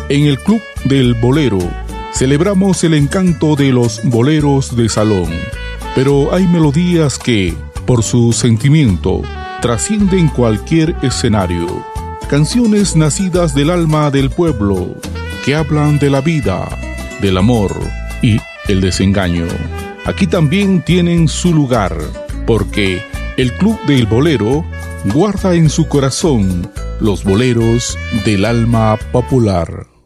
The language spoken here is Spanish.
En el Club del Bolero celebramos el encanto de los boleros de salón, pero hay melodías que, por su sentimiento, trascienden cualquier escenario. Canciones nacidas del alma del pueblo, que hablan de la vida, del amor y el desengaño. Aquí también tienen su lugar, porque el Club del Bolero guarda en su corazón los boleros del alma popular.